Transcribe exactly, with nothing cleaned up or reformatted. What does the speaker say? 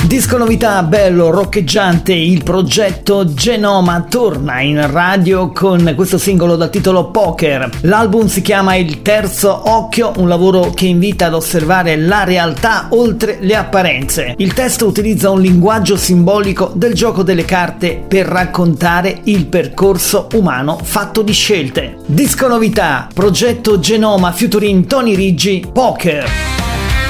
Disco novità bello, roccheggiante, il progetto Genoma torna in radio con questo singolo dal titolo Poker. L'album si chiama Il Terzo Occhio, un lavoro che invita ad osservare la realtà oltre le apparenze. Il testo utilizza un linguaggio simbolico del gioco delle carte per raccontare il percorso umano fatto di scelte. Disco novità, progetto Genoma featuring Tony Riggi, Poker.